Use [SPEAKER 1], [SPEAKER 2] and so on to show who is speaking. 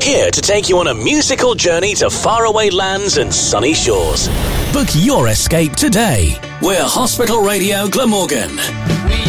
[SPEAKER 1] Here to take you on a musical journey to faraway lands and sunny shores. Book your escape today. We're Hospital Radio Glamorgan.